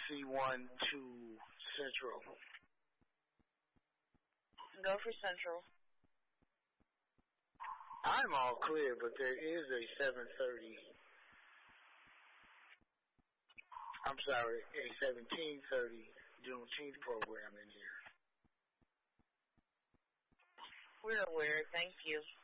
C1 to Central. Go for Central. I'm all clear, but there is a 7:30. I'm sorry, a 17:30 Juneteenth program in here. We're aware. Thank you.